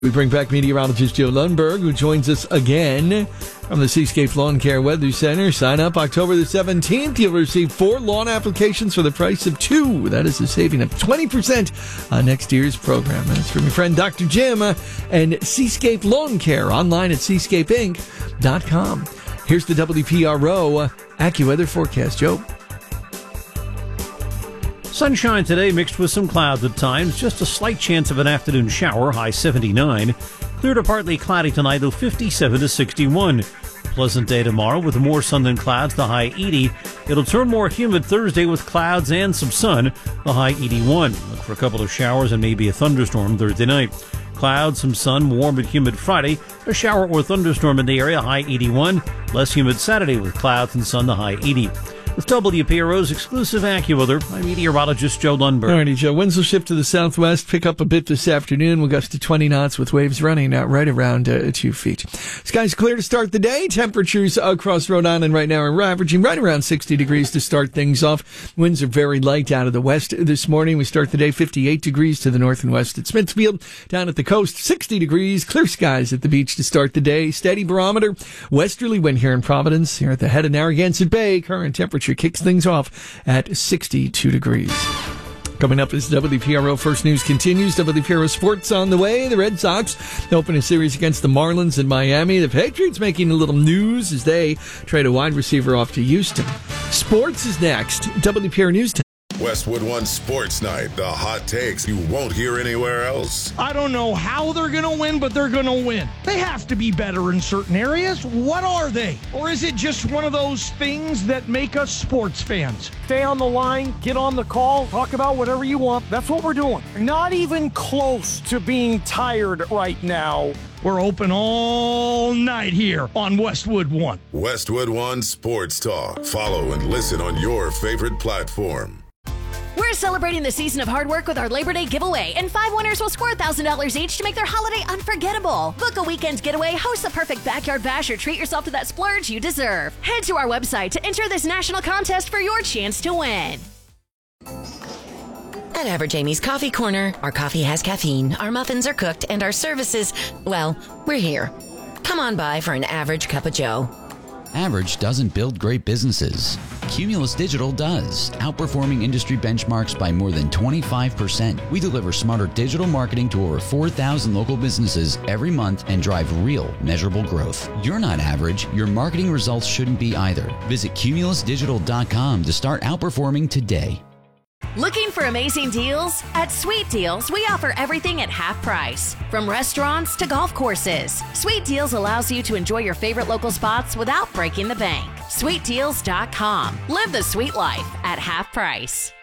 We bring back meteorologist Joe Lundberg, who joins us again from the Seascape Lawn Care Weather Center. Sign up October the 17th. You'll receive 4 lawn applications for the price of 2. That is a saving of 20% on next year's program. That's from your friend Dr. Jim and Seascape Lawn Care, online at seascapeinc.com. Here's the WPRO AccuWeather forecast. Joe? Sunshine today mixed with some clouds at times. Just a slight chance of an afternoon shower, high 79. Clear to partly cloudy tonight, though 57 to 61. Pleasant day tomorrow with more sun than clouds, the high 80. It'll turn more humid Thursday with clouds and some sun, the high 81. Look for a couple of showers and maybe a thunderstorm Thursday night. Clouds, some sun, warm and humid Friday. A shower or thunderstorm in the area, high 81. Less humid Saturday with clouds and sun, the high 80. With WPRO's exclusive AccuWeather, I'm meteorologist Joe Lundberg. All righty, Joe. Winds will shift to the southwest, pick up a bit this afternoon. We'll gust to 20 knots with waves running out right around 2 feet. Skies clear to start the day. Temperatures across Rhode Island right now are averaging right around 60 degrees to start things off. Winds are very light out of the west this morning. We start the day 58 degrees to the north and west at Smithfield. Down at the coast, 60 degrees. Clear skies at the beach to start the day. Steady barometer. Westerly wind here in Providence. Here at the head of Narragansett Bay, current temperature kicks things off at 62 degrees. Coming up as WPRO First News continues, WPRO Sports on the way. The Red Sox open a series against the Marlins in Miami. The Patriots making a little news as they trade a wide receiver off to Houston. Sports is next. WPRO News. Westwood One Sports Night. The hot takes you won't hear anywhere else. I don't know how they're going to win, but they're going to win. They have to be better in certain areas. What are they? Or is it just one of those things that make us sports fans? Stay on the line, get on the call, talk about whatever you want. That's what we're doing. Not even close to being tired right now. We're open all night here on Westwood One. Westwood One Sports Talk. Follow and listen on your favorite platform. We're celebrating the season of hard work with our Labor Day giveaway, and 5 winners will score $1,000 each to make their holiday unforgettable. Book a weekend getaway, host the perfect backyard bash, or treat yourself to that splurge you deserve. Head to our website to enter this national contest for your chance to win. At Average Amy's Coffee Corner, our coffee has caffeine, our muffins are cooked, and our services, well, we're here. Come on by for an average cup of joe. Average doesn't build great businesses. Cumulus Digital does, outperforming industry benchmarks by more than 25%. We deliver smarter digital marketing to over 4,000 local businesses every month and drive real, measurable growth. You're not average. Your marketing results shouldn't be either. Visit cumulusdigital.com to start outperforming today. Looking for amazing deals? At Sweet Deals, we offer everything at half price. From restaurants to golf courses, Sweet Deals allows you to enjoy your favorite local spots without breaking the bank. SweetDeals.com. Live the sweet life at half price.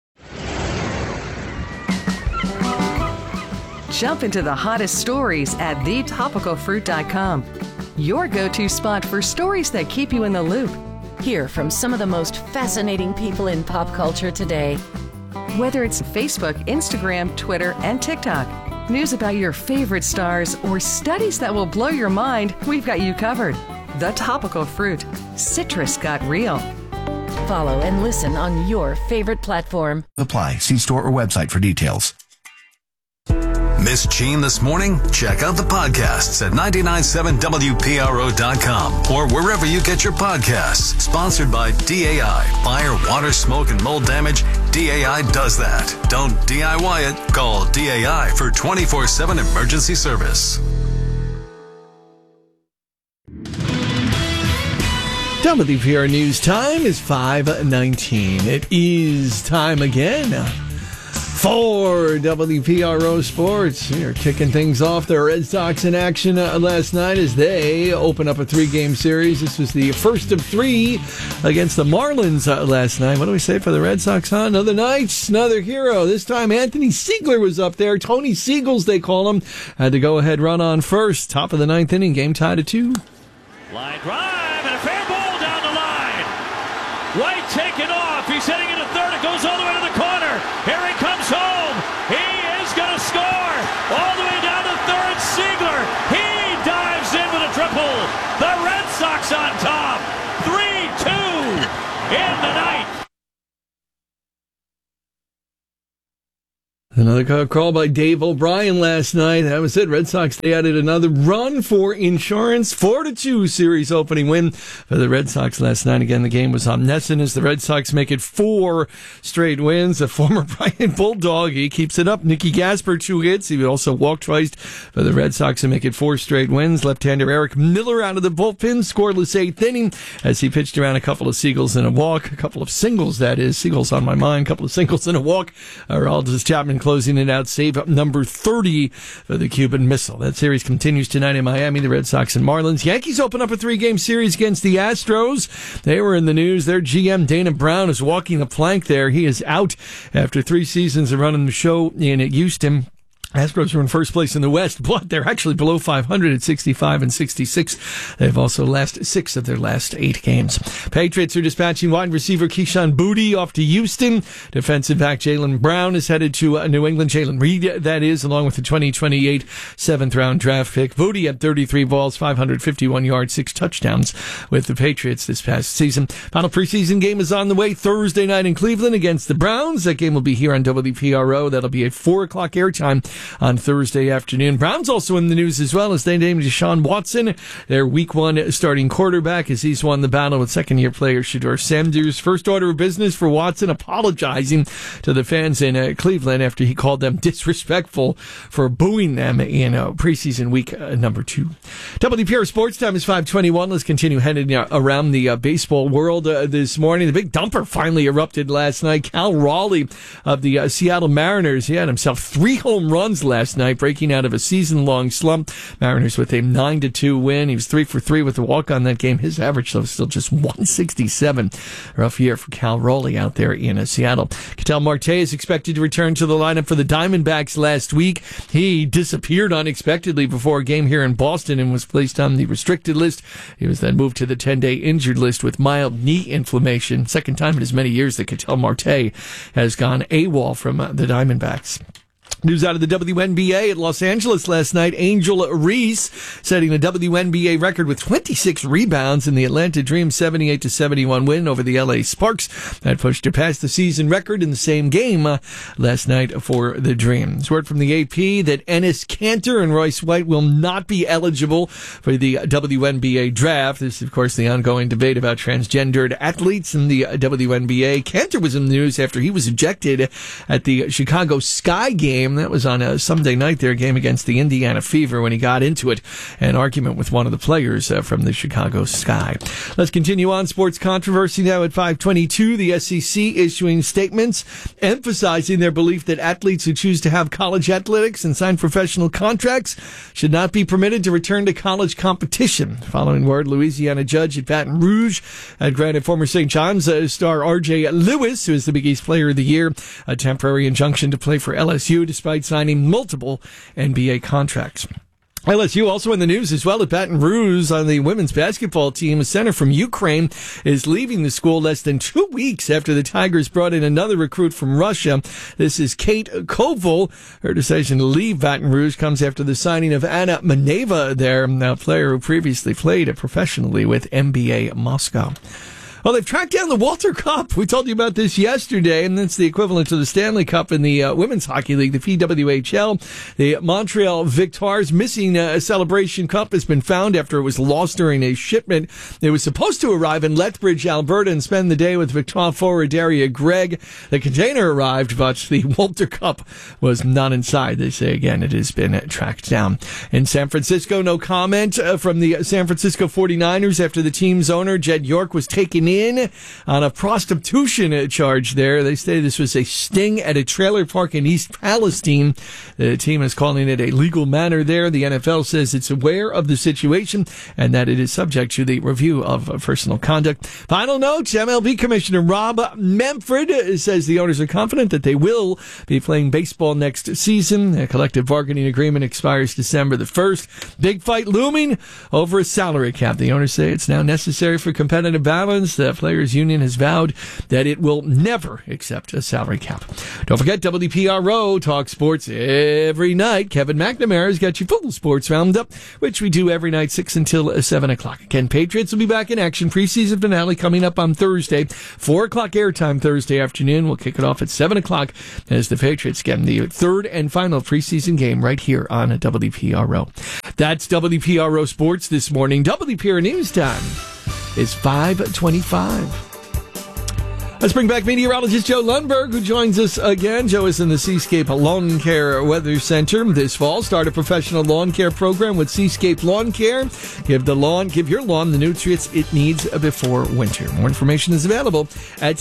Jump into the hottest stories at thetopicalfruit.com. Your go-to spot for stories that keep you in the loop. Hear from some of the most fascinating people in pop culture today. Whether it's Facebook, Instagram, Twitter, and TikTok, news about your favorite stars, or studies that will blow your mind, we've got you covered. The Topical Fruit. Citrus got real. Follow and listen on your favorite platform. Apply. See store or website for details. Miss Gene this morning? Check out the podcasts at 997wpro.com or wherever you get your podcasts. Sponsored by DAI. Fire, water, smoke, and mold damage. DAI does that. Don't DIY it. Call DAI for 24/7 emergency service. WPRO News time is 5:19. It is time again for WPRO Sports. We are kicking things off. The Red Sox in action last night as they open up a 3-game series. This was the first of 3 against the Marlins last night. What do we say for the Red Sox, huh? Another night, another hero. This time Anthony Siegler was up there. Tony Siegels, they call him. Had to go ahead run on first. Top of the 9th inning, game tied at 2. Line drive and a fair ball down the line. White taken off. He's hitting into third. It goes all the way to the corner. Here he comes home. He is going to score. All the way down to third. Siegler. He dives in with a triple. The Red Sox on top. 3-2 in the ninth. The Another call by Dave O'Brien last night. That was it. Red Sox, they added another run for insurance. 4-2 series opening win for the Red Sox last night. Again, the game was on NESN as the Red Sox make it 4 straight wins. A former Bryant Bulldog, he keeps it up. Nicky Gasper, 2 hits. He also walked twice for the Red Sox to make it 4 straight wins. Left-hander Eric Miller out of the bullpen, scoreless 8th inning as he pitched around a couple of singles and a walk. A couple of singles, that is. Singles on my mind. A couple of singles and a walk. Aroldis Chapman closing it out, save up number 30 for the Cuban Missile. That series continues tonight in Miami, the Red Sox and Marlins. Yankees open up a 3-game series against the Astros. They were in the news. Their GM, Dana Brown, is walking the plank there. He is out after 3 seasons of running the show in Houston. Astros are in first place in the West, but they're actually below 500 at 65 and 66. They've also lost 6 of their last 8 games. Patriots are dispatching wide receiver Keyshawn Boutte off to Houston. Defensive back Jaylen Brown is headed to New England. Jalen Reed, that is, along with the 2028 7th-round draft pick. Boutte had 33 balls, 551 yards, 6 touchdowns with the Patriots this past season. Final preseason game is on the way Thursday night in Cleveland against the Browns. That game will be here on WPRO. That'll be at 4 o'clock airtime on Thursday afternoon. Browns also in the news as well as they named Deshaun Watson their Week 1 starting quarterback as he's won the battle with second-year player Shedeur Sanders. First order of business for Watson, apologizing to the fans in Cleveland after he called them disrespectful for booing them in preseason week number 2. WPR Sports Time is 5:21. Let's continue heading around the baseball world this morning. The big dumper finally erupted last night. Cal Raleigh of the Seattle Mariners, he had himself 3 home runs last night, breaking out of a season-long slump. Mariners with a 9-2 win. He was 3 for 3 with the walk on that game. His average, though, still just 167. Rough year for Cal Raleigh out there in Seattle. Ketel Marte is expected to return to the lineup for the Diamondbacks last week. He disappeared unexpectedly before a game here in Boston and was placed on the restricted list. He was then moved to the 10-day injured list with mild knee inflammation. Second time in as many years that Ketel Marte has gone AWOL from the Diamondbacks. News out of the WNBA at Los Angeles last night. Angel Reese setting a WNBA record with 26 rebounds in the Atlanta Dream 78-71 win over the LA Sparks. That pushed her past the season record in the same game last night for the Dream. It's word from the AP that Enes Kanter and Royce White will not be eligible for the WNBA draft. This is, of course, the ongoing debate about transgendered athletes in the WNBA. Kanter was in the news after he was ejected at the Chicago Sky game. That was on a Sunday night, their game against the Indiana Fever, when he got into it, an argument with one of the players from the Chicago Sky. Let's continue on sports controversy now at 5:22. The SEC issuing statements emphasizing their belief that athletes who choose to have college athletics and sign professional contracts should not be permitted to return to college competition. Following word, Louisiana judge at Baton Rouge had granted former St. John's star R.J. Lewis, who is the Big East Player of the Year, a temporary injunction to play for LSU despite signing multiple NBA contracts. LSU also in the news as well at Baton Rouge on the women's basketball team. A center from Ukraine is leaving the school less than 2 weeks after the Tigers brought in another recruit from Russia. This is Kate Koval. Her decision to leave Baton Rouge comes after the signing of Anna Maneva there, a player who previously played professionally with NBA Moscow. Well, they've tracked down the Walter Cup. We told you about this yesterday, and that's the equivalent to the Stanley Cup in the Women's Hockey League, the PWHL. The Montreal Victoires missing Celebration Cup has been found after it was lost during a shipment. It was supposed to arrive in Lethbridge, Alberta, and spend the day with Victoire forward Daria Gregg. The container arrived, but the Walter Cup was not inside. They say, again, it has been tracked down. In San Francisco, no comment from the San Francisco 49ers after the team's owner, Jed York, was taken in on a prostitution charge there. They say this was a sting at a trailer park in East Palestine. The team is calling it a legal matter there. The NFL says it's aware of the situation and that it is subject to the review of personal conduct. Final note, MLB Commissioner Rob Manfred says the owners are confident that they will be playing baseball next season. A collective bargaining agreement expires December the 1st. Big fight looming over a salary cap. The owners say it's now necessary for competitive balance. Players Union has vowed that it will never accept a salary cap. Don't forget, WPRO talk sports every night. Kevin McNamara's got you full sports roundup, which we do every night, 6 until 7 o'clock. Again, Patriots will be back in action. Preseason finale coming up on Thursday. 4 o'clock airtime Thursday afternoon. We'll kick it off at 7 o'clock as the Patriots get the third and final preseason game right here on WPRO. That's WPRO Sports this morning. WPRO News Time is 5:25. Let's bring back meteorologist Joe Lundberg, who joins us again. Joe is in the Seascape Lawn Care Weather Center this fall. Start a professional lawn care program with Seascape Lawn Care. Give your lawn the nutrients it needs before winter. More information is available at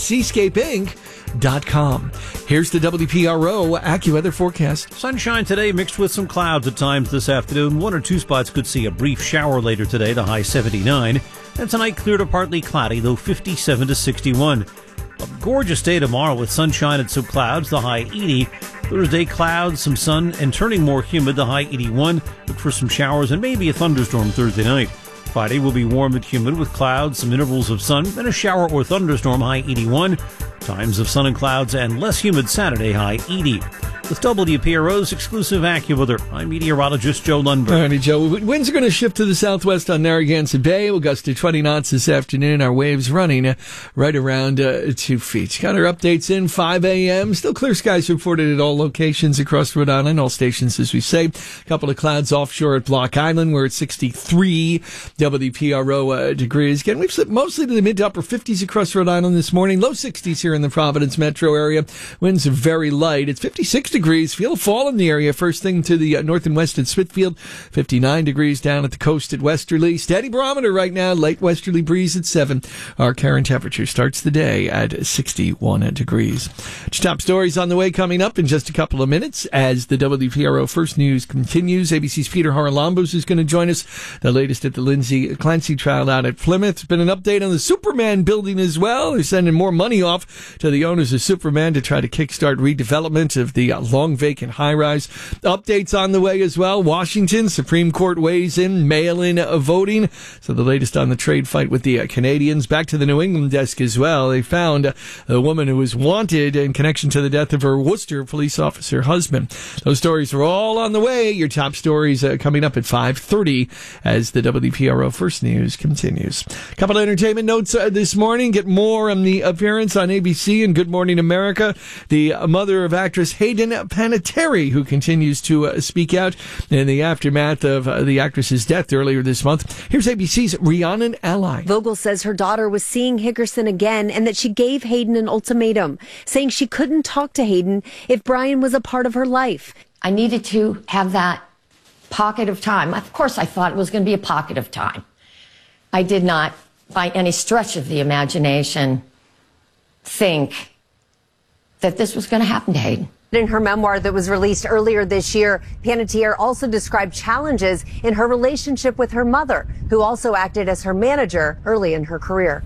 seascapeinc.com. Here's the WPRO AccuWeather forecast. Sunshine today mixed with some clouds at times this afternoon. 1 or 2 spots could see a brief shower later today, the high 79. And tonight clear to partly cloudy, though 57 to 61. A gorgeous day tomorrow with sunshine and some clouds, the high 80. Thursday, clouds, some sun, and turning more humid, the high 81. Look for some showers and maybe a thunderstorm Thursday night. Friday will be warm and humid with clouds, some intervals of sun, and a shower or thunderstorm, high 81. Times of sun and clouds and less humid Saturday, high 80. With WPRO's exclusive AccuWeather, I'm meteorologist Joe Lundberg. All righty, Joe. Winds are going to shift to the southwest on Narragansett Bay. We'll gust to 20 knots this afternoon. Our waves running right around 2 feet. Got our updates in 5 a.m. Still clear skies reported at all locations across Rhode Island, all stations, as we say. A couple of clouds offshore at Block Island. We're at 63 WPRO degrees. Again, we've slipped mostly to the mid to upper 50s across Rhode Island this morning. Low 60s here in the Providence metro area. Winds are very light. It's 56 degrees. Feel a fall in the area. First thing to the north and west at Smithfield. 59 degrees down at the coast at Westerly. Steady barometer right now. Light westerly breeze at 7. Our current temperature starts the day at 61 degrees. Top stories on the way coming up in just a couple of minutes as the WPRO First News continues. ABC's Peter Haralambos is going to join us. The latest at the Lindsay Clancy trial out at Plymouth. There's been an update on the Superman building as well. They're sending more money off to the owners of Superman to try to kickstart redevelopment of the long vacant high-rise. Updates on the way as well. Washington Supreme Court weighs in mail-in voting. So the latest on the trade fight with the Canadians. Back to the New England desk as well. They found a woman who was wanted in connection to the death of her Worcester police officer husband. Those stories are all on the way. Your top stories coming up at 5:30 as the WPRO First News continues. A couple of entertainment notes this morning. Get more on the appearance on ABC and Good Morning America. The mother of actress Hayden Panettiere, who continues to speak out in the aftermath of the actress's death earlier this month. Here's ABC's Rhiannon Ally. Vogel says her daughter was seeing Higgerson again and that she gave Hayden an ultimatum, saying she couldn't talk to Hayden if Brian was a part of her life. I needed to have that pocket of time. Of course, I thought it was going to be a pocket of time. I did not, by any stretch of the imagination, think that this was going to happen to Hayden. In her memoir that was released earlier this year, Panettiere also described challenges in her relationship with her mother, who also acted as her manager early in her career.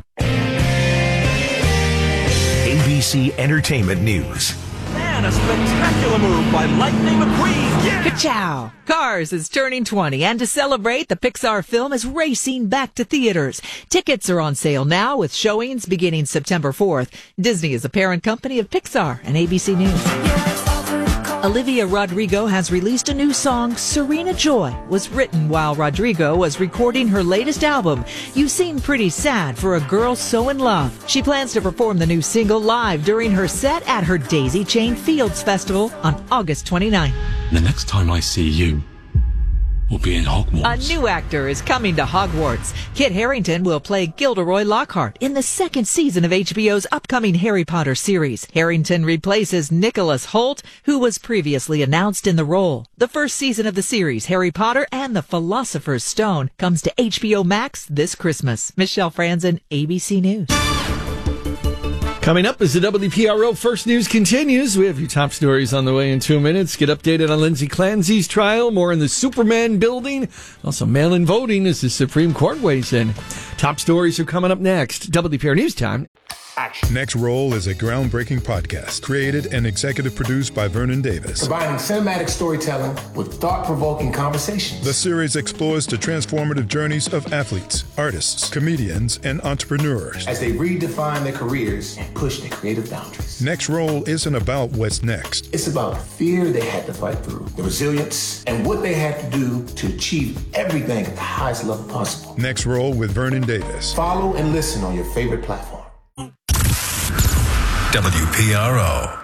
ABC Entertainment News. Man, a spectacular move by Lightning McQueen. Yeah! Ka-chow! Cars is turning 20, and to celebrate, the Pixar film is racing back to theaters. Tickets are on sale now with showings beginning September 4th. Disney is a parent company of Pixar and ABC News. Olivia Rodrigo has released a new song, Serena Joy, was written while Rodrigo was recording her latest album. You seem pretty sad for a girl so in love. She plans to perform the new single live during her set at her Daisy Chain Fields Festival on August 29th. The next time I see you, we'll be in Hogwarts. A new actor is coming to Hogwarts. Kit Harington will play Gilderoy Lockhart in the second season of HBO's upcoming Harry Potter series. Harington replaces Nicholas Hoult, who was previously announced in the role. The first season of the series, Harry Potter and the Philosopher's Stone, comes to HBO Max this Christmas. Michelle Franzen, ABC News. Coming up as the WPRO First News continues, we have your top stories on the way in 2 minutes. Get updated on Lindsay Clancy's trial, more in the Superman building. Also mail-in voting as the Supreme Court weighs in. Top stories are coming up next. WPRO News Time. action. Next Roll is a groundbreaking podcast created and executive produced by Vernon Davis. Combining cinematic storytelling with thought-provoking conversations. The series explores the transformative journeys of athletes, artists, comedians, and entrepreneurs as they redefine their careers and push their creative boundaries. Next Roll isn't about what's next. It's about the fear they had to fight through, the resilience, and what they had to do to achieve everything at the highest level possible. Next Roll with Vernon Davis. Follow and listen on your favorite platform. WPRO.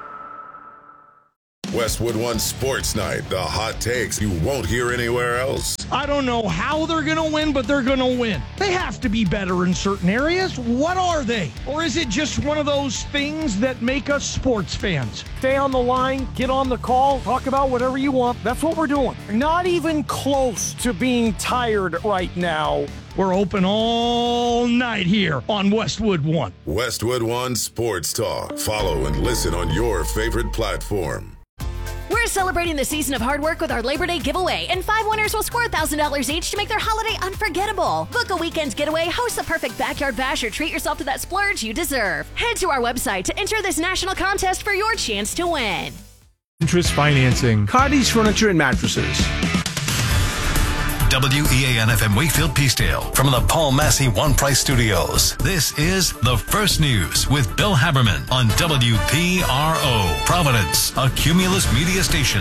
Westwood One Sports Night. The hot takes you won't hear anywhere else. I don't know how they're going to win, but they're going to win. They have to be better in certain areas. What are they? Or is it just one of those things that make us sports fans? Stay on the line, get on the call, talk about whatever you want. That's what we're doing. Not even close to being tired right now. We're open all night here on Westwood One. Westwood One Sports Talk. Follow and listen on your favorite platform. We're celebrating the season of hard work with our Labor Day giveaway, and 5 winners will score $1,000 each to make their holiday unforgettable. Book a weekend getaway, host the perfect backyard bash, or treat yourself to that splurge you deserve. Head to our website to enter this national contest for your chance to win. Interest financing. Cardi's Furniture and Mattresses. WEAN-FM Wakefield Peacedale from the Paul Massey One Price Studios. This is The First News with Bill Haberman on WPRO. Providence, a Cumulus media station.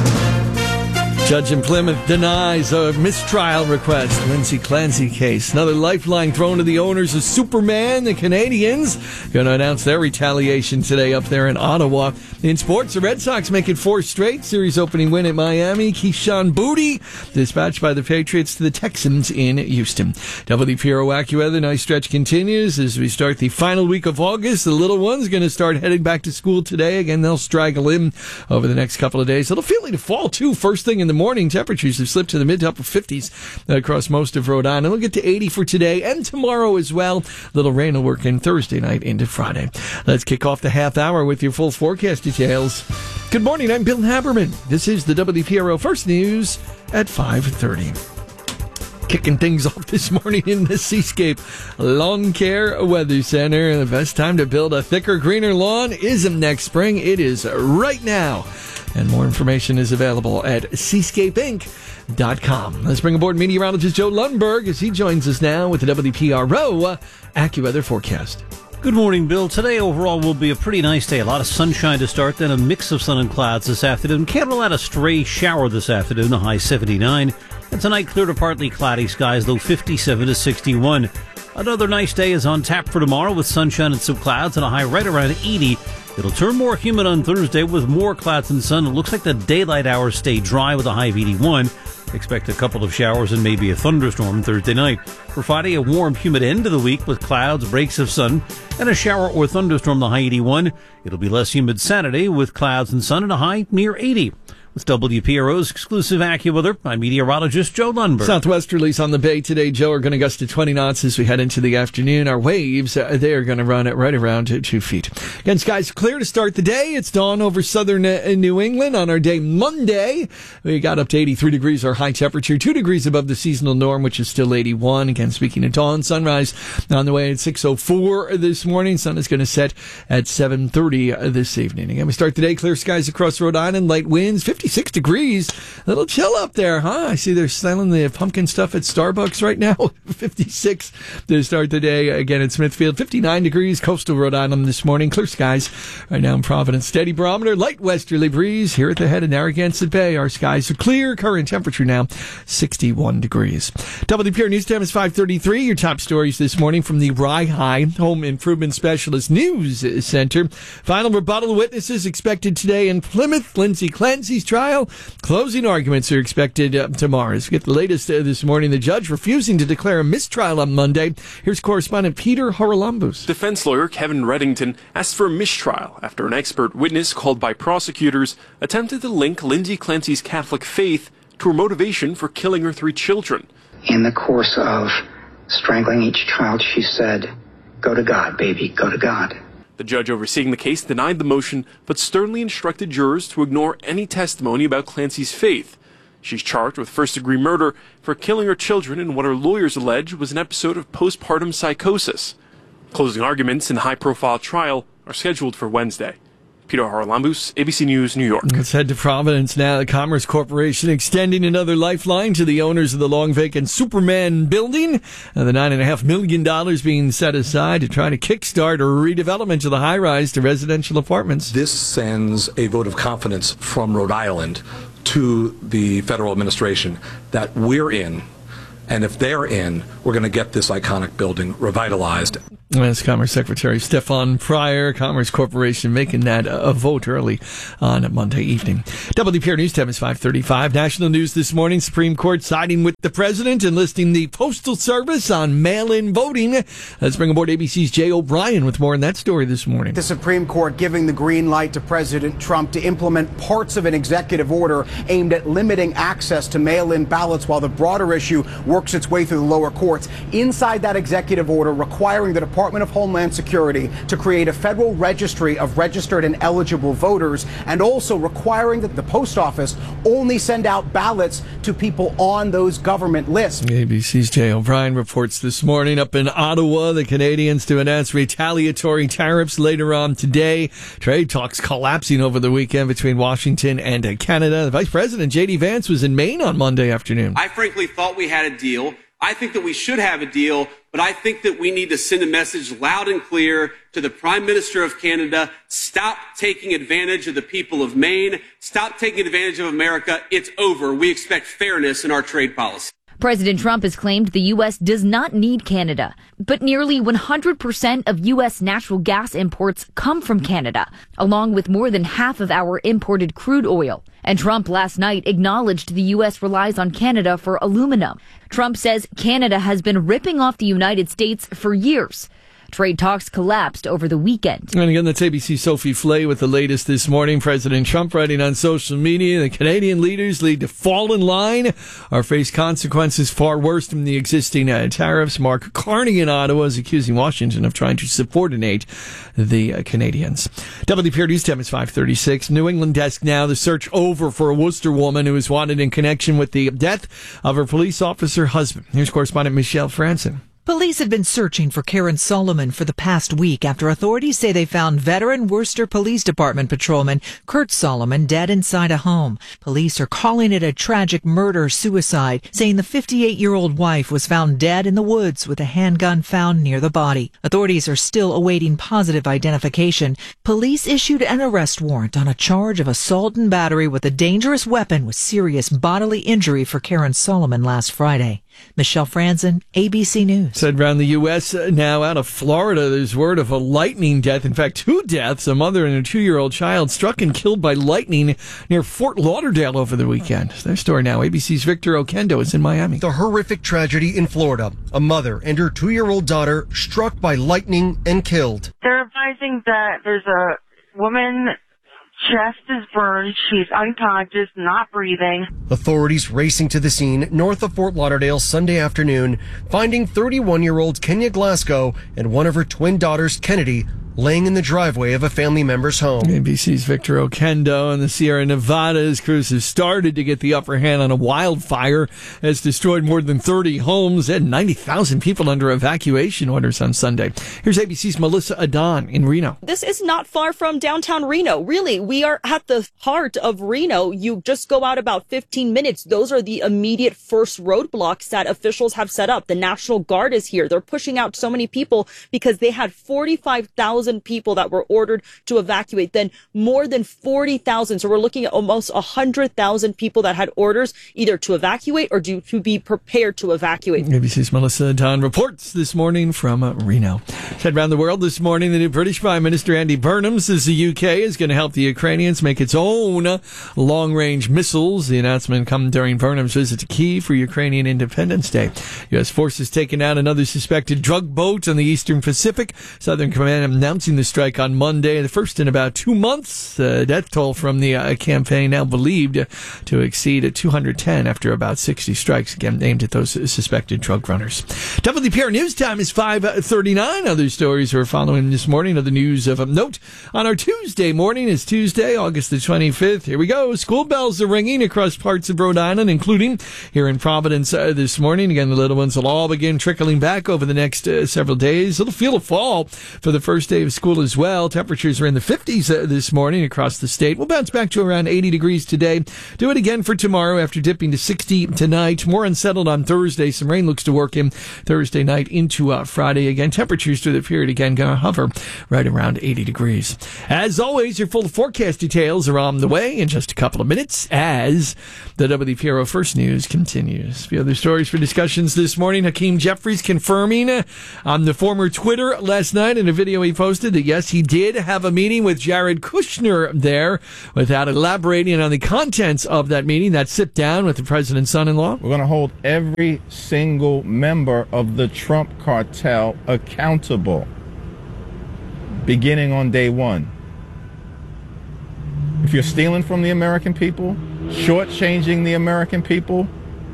Judge in Plymouth denies a mistrial request. Lindsay Clancy case. Another lifeline thrown to the owners of Superman. The Canadians going to announce their retaliation today up there in Ottawa. In sports, the Red Sox make it 4 straight. Series opening win at Miami. Keyshawn Boutte dispatched by the Patriots to the Texans in Houston. WPRO AccuWeather. Nice stretch continues as we start the final week of August. The little one's going to start heading back to school today. Again, they'll straggle in over the next couple of days. It'll feel like the fall, too. First thing in the morning, temperatures have slipped to the mid to upper 50s across most of Rhode Island. We'll get to 80 for today and tomorrow as well. Little rain will work in Thursday night into Friday. Let's kick off the half hour with your full forecast details. Good morning, I'm Bill Haberman. This is the WPRO First News at 5:30. Kicking things off this morning in the Seascape Lawn Care Weather Center. The best time to build a thicker, greener lawn isn't next spring. It is right now. And more information is available at seascapeinc.com. Let's bring aboard meteorologist Joe Lundberg as he joins us now with the WPRO AccuWeather forecast. Good morning, Bill. Today overall will be a pretty nice day. A lot of sunshine to start, then a mix of sun and clouds this afternoon. Can't rule out a stray shower this afternoon, a high 79. And tonight, clear to partly cloudy skies, low 57 to 61. Another nice day is on tap for tomorrow with sunshine and some clouds and a high right around 80. It'll turn more humid on Thursday with more clouds and sun. It looks like the daylight hours stay dry with a high of 81. Expect a couple of showers and maybe a thunderstorm Thursday night. For Friday, a warm, humid end of the week with clouds, breaks of sun, and a shower or thunderstorm, the high 81. It'll be less humid Saturday with clouds and sun and a high near 80. With WPRO's exclusive AccuWeather, I'm meteorologist Joe Lundberg. Southwesterlies on the bay today, Joe, are going to gust to 20 knots as we head into the afternoon. Our waves, they are going to run at right around 2 feet. Again, skies clear to start the day. It's dawn over southern New England on our day Monday. We got up to 83 degrees, our high temperature, 2 degrees above the seasonal norm, which is still 81. Again, speaking of dawn, sunrise on the way at 6:04 this morning. Sun is going to set at 7:30 this evening. Again, we start the day, clear skies across Rhode Island, light winds, 56 degrees. A little chill up there, huh? I see they're selling the pumpkin stuff at Starbucks right now. 56 to start the day. Again in Smithfield, 59 degrees, coastal Rhode Island this morning. Clear skies right now in Providence. Steady barometer, light westerly breeze here at the head of Narragansett Bay. Our skies are clear. Current temperature now 61 degrees. WPR News Time is 5:33. Your top stories this morning from the Rye High Home Improvement Specialist News Center. Final rebuttal witnesses expected today in Plymouth. Lindsay Clancy's trial. Closing arguments are expected tomorrow. As we get the latest this morning, the judge refusing to declare a mistrial on Monday. Here's correspondent Peter Haralambous. Defense lawyer Kevin Reddington asked for a mistrial after an expert witness called by prosecutors attempted to link Lindsay Clancy's Catholic faith to her motivation for killing her 3 children. In the course of strangling each child, she said, "Go to God, baby, go to God." The judge overseeing the case denied the motion, but sternly instructed jurors to ignore any testimony about Clancy's faith. She's charged with first-degree murder for killing her children in what her lawyers allege was an episode of postpartum psychosis. Closing arguments in the high-profile trial are scheduled for Wednesday. Peter Haralambous, ABC News, New York. Let's head to Providence now. The Commerce Corporation extending another lifeline to the owners of the long-vacant Superman building. The $9.5 million being set aside to try to kickstart a redevelopment of the high-rise to residential apartments. This sends a vote of confidence from Rhode Island to the federal administration that we're in. And if they're in, we're going to get this iconic building revitalized. That's Commerce Secretary Stefan Pryor. Commerce Corporation making that a vote early on Monday evening. WPR News Time is 5:35. National news this morning. Supreme Court siding with the president, enlisting the Postal Service on mail-in voting. Let's bring aboard ABC's Jay O'Brien with more on that story this morning. The Supreme Court giving the green light to President Trump to implement parts of an executive order aimed at limiting access to mail-in ballots while the broader issue works its way through the lower courts. Inside that executive order requiring the Department of Homeland Security to create a federal registry of registered and eligible voters, and also requiring that the post office only send out ballots to people on those government lists. ABC's Jay O'Brien reports this morning. Up in Ottawa, the Canadians to announce retaliatory tariffs later on today. Trade talks collapsing over the weekend between Washington and Canada. The Vice President J.D. Vance was in Maine on Monday afternoon. I frankly thought we had a deal. I think that we should have a deal, but I think that we need to send a message loud and clear to the Prime Minister of Canada. Stop taking advantage of the people of Maine. Stop taking advantage of America. It's over. We expect fairness in our trade policy. President Trump has claimed the U.S. does not need Canada, but nearly 100% of U.S. natural gas imports come from Canada, along with more than half of our imported crude oil. And Trump last night acknowledged the U.S. relies on Canada for aluminum. Trump says Canada has been ripping off the United States for years. Trade talks collapsed over the weekend. And again, that's ABC Sophie Flay with the latest this morning. President Trump writing on social media, the Canadian leaders need to fall in line or face consequences far worse than the existing tariffs. Mark Carney in Ottawa is accusing Washington of trying to subordinate the Canadians. WPR News Time is 5:36. New England desk now. The search over for a Worcester woman who is wanted in connection with the death of her police officer husband. Here's correspondent Michelle Franson. Police have been searching for Karen Solomon for the past week after authorities say they found veteran Worcester Police Department patrolman Kurt Solomon dead inside a home. Police are calling it a tragic murder-suicide, saying the 58-year-old wife was found dead in the woods with a handgun found near the body. Authorities are still awaiting positive identification. Police issued an arrest warrant on a charge of assault and battery with a dangerous weapon with serious bodily injury for Karen Solomon last Friday. Michelle Franzen, ABC News. Said around the U.S. Now out of Florida, there's word of a lightning death. In fact, 2 deaths. A mother and a 2-year-old child struck and killed by lightning near Fort Lauderdale over the weekend. Their story now. ABC's Victor Okendo is in Miami. The horrific tragedy in Florida. A mother and her 2-year-old daughter struck by lightning and killed. They're advising that there's a woman. Chest is burned. She's unconscious, not breathing. Authorities racing to the scene north of Fort Lauderdale Sunday afternoon, finding 31-year-old Kenya Glasgow and one of her twin daughters, Kennedy, laying in the driveway of a family member's home. ABC's Victor Okendo. And the Sierra Nevadas crews have started to get the upper hand on a wildfire that's destroyed more than 30 homes and 90,000 people under evacuation orders on Sunday. Here's ABC's Melissa Adon in Reno. This is not far from downtown Reno. Really, we are at the heart of Reno. You just go out about 15 minutes. Those are the immediate first roadblocks that officials have set up. The National Guard is here. They're pushing out so many people because they had 45,000 people that were ordered to evacuate, then more than 40,000. So we're looking at almost 100,000 people that had orders either to evacuate or to be prepared to evacuate. ABC's Melissa Dunn reports this morning from Reno. Head around the world this morning. The new British Prime Minister Andy Burnham says the UK is going to help the Ukrainians make its own long-range missiles. The announcement come during Burnham's visit to Kyiv for Ukrainian Independence Day. U.S. forces taking out another suspected drug boat on the Eastern Pacific. Southern Command announced announcing the strike on Monday, the first in about 2 months. Death toll from the campaign now believed to exceed 210 after about 60 strikes, again, aimed at those suspected drug runners. WPR News Time is 5:39. Other stories we're following this morning. Other news of note on our Tuesday morning is Tuesday, August the 25th. Here we go. School bells are ringing across parts of Rhode Island, including here in Providence this morning. Again, the little ones will all begin trickling back over the next several days. It'll feel a fall for the first day of school as well. Temperatures are in the 50s this morning across the state. We'll bounce back to around 80 degrees today. Do it again for tomorrow after dipping to 60 tonight. More unsettled on Thursday. Some rain looks to work in Thursday night into Friday. Again, temperatures through the period again going to hover right around 80 degrees. As always, your full forecast details are on the way in just a couple of minutes as the WPRO First News continues. A few other stories for discussions this morning. Hakeem Jeffries confirming on the former Twitter last night in a video he posted that, yes, he did have a meeting with Jared Kushner there, without elaborating on the contents of that meeting, that sit down with the president's son-in-law. We're going to hold every single member of the Trump cartel accountable, beginning on day one. If you're stealing from the American people, shortchanging the American people,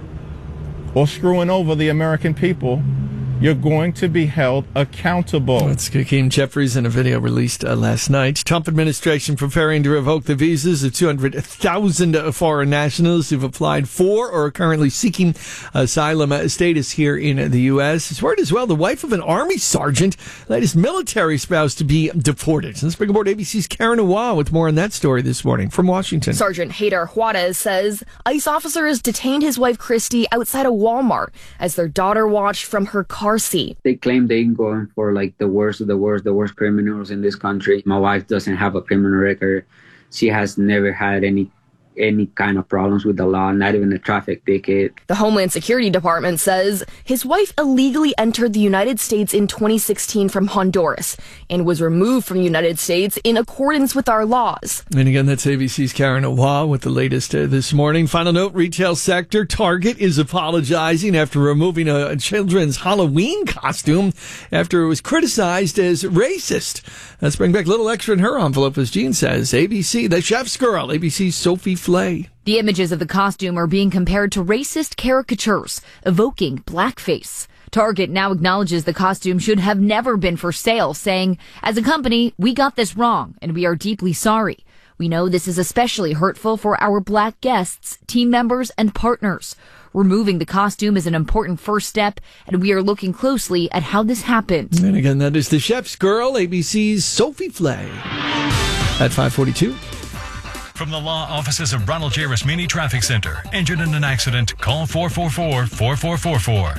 or screwing over the American people, you're going to be held accountable. That's Hakeem Jeffries in a video released last night. Trump administration preparing to revoke the visas of 200,000 foreign nationals who've applied for or are currently seeking asylum status here in the U.S. It's word as well the wife of an Army sergeant, latest military spouse to be deported. Let's bring aboard ABC's Karen Awa with more on that story this morning from Washington. Sergeant Hader Juarez says ICE officers detained his wife Christy outside a Walmart as their daughter watched from her car seat. They claim they can go in for like the worst of the worst criminals in this country. My wife doesn't have a criminal record. She has never had any kind of problems with the law, not even a traffic ticket. The Homeland Security Department says his wife illegally entered the United States in 2016 from Honduras and was removed from the United States in accordance with our laws. And again, that's ABC's Karen Awa with the latest this morning. Final note, retail sector. Target is apologizing after removing a children's Halloween costume after it was criticized as racist. Let's bring back a little extra in her envelope, as Gene says. ABC, the chef's girl, ABC's Sophie Flay. The images of the costume are being compared to racist caricatures, evoking blackface. Target now acknowledges the costume should have never been for sale, saying, as a company, we got this wrong, and we are deeply sorry. We know this is especially hurtful for our black guests, team members, and partners. Removing the costume is an important first step, and we are looking closely at how this happened. And again, that is the chef's girl, ABC's Sophie Flay. At 5:42. From the law offices of Ronald J. Rasmini Traffic Center. Injured in an accident? Call 444-4444.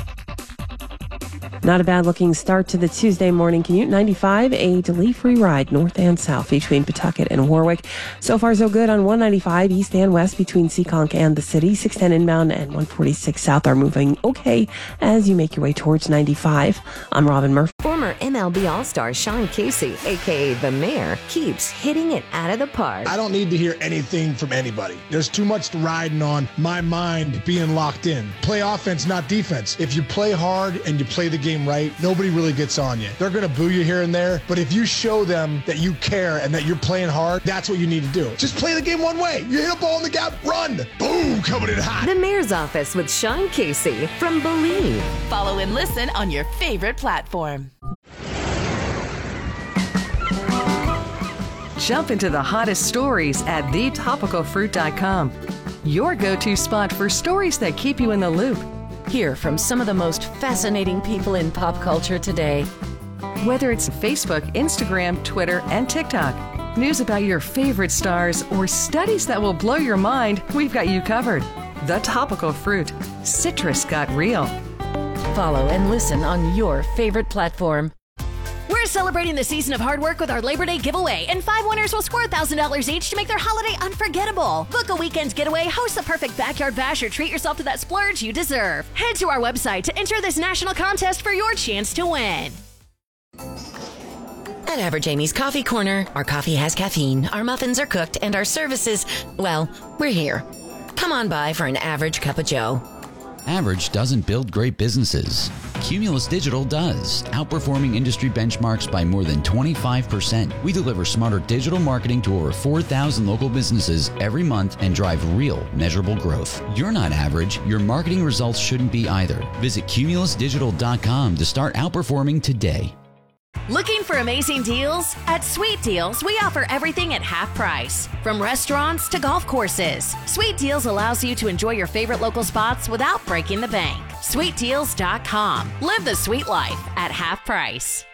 Not a bad-looking start to the Tuesday morning commute. 95, a delay-free ride north and south between Pawtucket and Warwick. So far, so good on 195 east and west between Seekonk and the city. 610 inbound and 146 south are moving okay as you make your way towards 95. I'm Robin Murphy. Former MLB All-Star Sean Casey, a.k.a. The Mayor, keeps hitting it out of the park. I don't need to hear anything from anybody. There's too much riding on my mind being locked in. Play offense, not defense. If you play hard and you play the game right, nobody really gets on you. They're going to boo you here and there, but if you show them that you care and that you're playing hard, that's what you need to do. Just play the game one way. You hit a ball in the gap, run. Boom, coming in hot. The Mayor's Office with Sean Casey from Believe. Follow and listen on your favorite platform. Jump into the hottest stories at thetopicalfruit.com. Your go-to spot for stories that keep you in the loop. Hear from some of the most fascinating people in pop culture today. Whether it's Facebook, Instagram, Twitter, and TikTok, news about your favorite stars, or studies that will blow your mind, we've got you covered. The Topical Fruit. Citrus got real. Follow and listen on your favorite platform. We're celebrating the season of hard work with our Labor Day giveaway, and 5 winners will score $1,000 each to make their holiday unforgettable. Book a weekend getaway, host the perfect backyard bash, or treat yourself to that splurge you deserve. Head to our website to enter this national contest for your chance to win. At Average Amy's Coffee Corner, our coffee has caffeine, our muffins are cooked, and our services, well, we're here. Come on by for an average cup of joe. Average doesn't build great businesses. Cumulus Digital does, outperforming industry benchmarks by more than 25%. We deliver smarter digital marketing to over 4,000 local businesses every month and drive real, measurable growth. You're not average. Your marketing results shouldn't be either. Visit cumulusdigital.com to start outperforming today. Looking for amazing deals? At Sweet Deals, we offer everything at half price. From restaurants to golf courses, Sweet Deals allows you to enjoy your favorite local spots without breaking the bank. SweetDeals.com. Live the sweet life at half price.